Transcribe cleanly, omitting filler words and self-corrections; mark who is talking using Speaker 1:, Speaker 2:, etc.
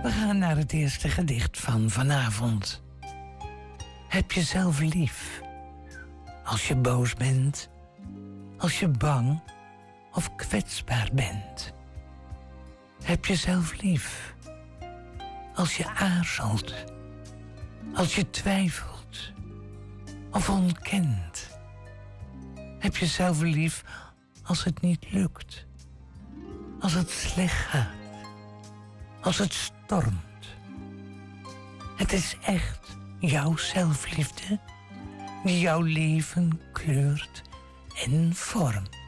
Speaker 1: We gaan naar het eerste gedicht van vanavond. Heb jezelf lief. Als je boos bent, als je bang of kwetsbaar bent. Heb jezelf lief. Als je aarzelt, als je twijfelt of ontkent. Heb jezelf lief als het niet lukt. Als het slecht gaat. Als het stormt. Het is echt jouw zelfliefde die jouw leven kleurt en vormt.